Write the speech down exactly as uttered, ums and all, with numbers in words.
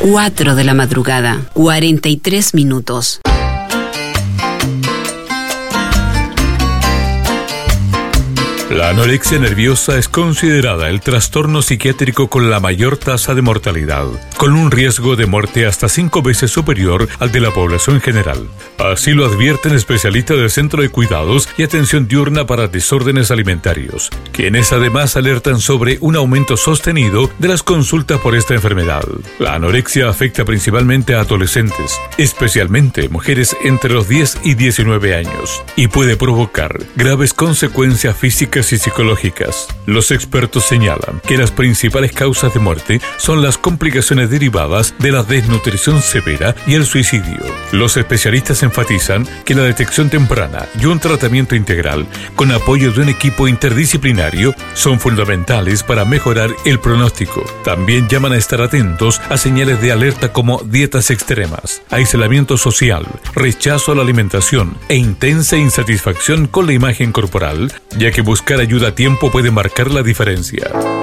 cuatro de la madrugada, cuarenta y tres minutos. La anorexia nerviosa es considerada el trastorno psiquiátrico con la mayor tasa de mortalidad, con un riesgo de muerte hasta cinco veces superior al de la población general. Así lo advierten especialistas del Centro de Cuidados y Atención Diurna para Desórdenes Alimentarios, quienes además alertan sobre un aumento sostenido de las consultas por esta enfermedad. La anorexia afecta principalmente a adolescentes, especialmente mujeres entre los diez y diecinueve años, y puede provocar graves consecuencias físicas y psicológicas. Los expertos señalan que las principales causas de muerte son las complicaciones derivadas de la desnutrición severa y el suicidio. Los especialistas enfatizan que la detección temprana y un tratamiento integral con apoyo de un equipo interdisciplinario son fundamentales para mejorar el pronóstico. También llaman a estar atentos a señales de alerta como dietas extremas, aislamiento social, rechazo a la alimentación e intensa insatisfacción con la imagen corporal, ya que buscar ayuda a tiempo puede marcar la diferencia.